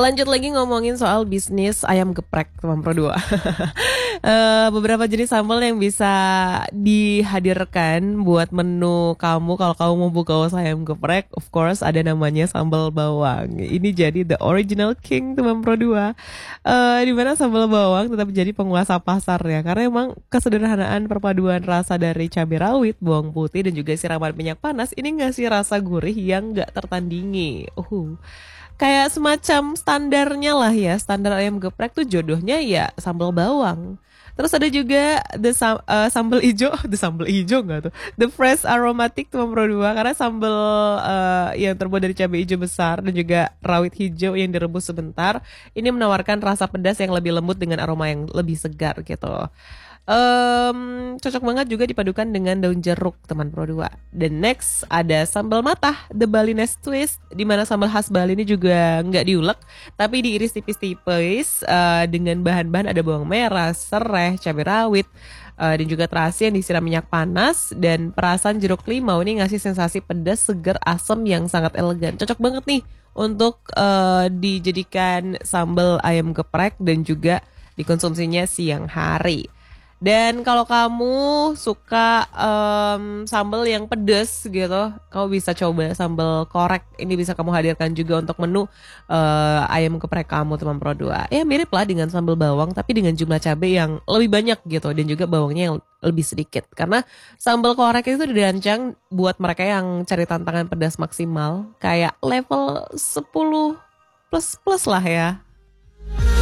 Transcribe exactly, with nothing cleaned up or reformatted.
Lanjut lagi ngomongin soal bisnis ayam geprek teman Pro dua. Eh, beberapa jenis sambal yang bisa dihadirkan buat menu kamu kalau kamu mau buka usaha ayam geprek. Of course ada namanya sambal bawang. Ini jadi the original king teman Pro dua. Eh, Dimana sambal bawang tetap jadi penguasa pasar ya, karena emang kesederhanaan perpaduan rasa dari cabai rawit, bawang putih dan juga siraman minyak panas ini ngasih rasa gurih yang gak tertandingi. Uh kayak semacam standarnya lah ya, standar ayam geprek tuh jodohnya ya sambal bawang. Terus ada juga the sam- uh, sambal ijo, the sambal ijo nggak tuh, the fresh aromatic tuh Pro dua, karena sambal uh, yang terbuat dari cabai hijau besar dan juga rawit hijau yang direbus sebentar, ini menawarkan rasa pedas yang lebih lembut dengan aroma yang lebih segar gitu. Em, cocok banget juga dipadukan dengan daun jeruk teman Pro dua. Dan next ada sambal matah, the Balinese twist, di mana sambal khas Bali ini juga nggak diulek tapi diiris tipis-tipis eh, dengan bahan-bahan ada bawang merah, serai, cabai rawit, eh, dan juga terasi yang disiram minyak panas, dan perasan jeruk limau ini ngasih sensasi pedas, segar, asam yang sangat elegan. Cocok banget nih untuk eh, dijadikan sambal ayam geprek dan juga dikonsumsinya siang hari. Dan kalau kamu suka em, sambal yang pedas gitu, kamu bisa coba sambal korek. Ini bisa kamu hadirkan juga untuk menu eh, ayam geprek kamu teman Pro dua. Ya mirip lah dengan sambal bawang tapi dengan jumlah cabai yang lebih banyak gitu, dan juga bawangnya yang lebih sedikit. Karena sambal korek itu dirancang buat mereka yang cari tantangan pedas maksimal, kayak level sepuluh plus plus lah ya.